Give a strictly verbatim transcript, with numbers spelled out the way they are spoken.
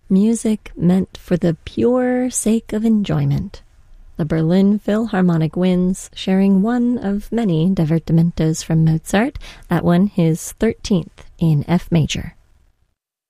Music meant for the pure sake of enjoyment. The Berlin Philharmonic Winds, sharing one of many divertimentos from Mozart, that one his thirteenth in F major.